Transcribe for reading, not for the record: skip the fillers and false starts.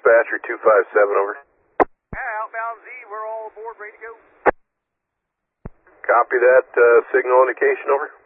dispatcher 257, over. Outbound Z, we're all aboard, ready to go. Copy that, signal indication, over.